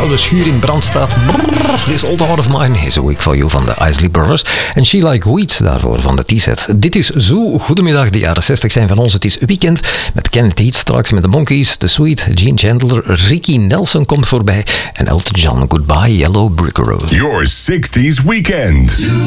oude schuur in brand staat. Brrr, this old heart of mine is a week for you van de Isley Brothers. En She Like Weeds daarvoor van de T-set. Dit is Zo. Goedemiddag, de jaren 60 zijn van ons. Het is weekend met Kenneth Heat straks met de Monkees, The Sweet, Gene Chandler, Ricky Nelson komt voorbij en Elton John. Goodbye Yellow Brick Road. Your 60s weekend.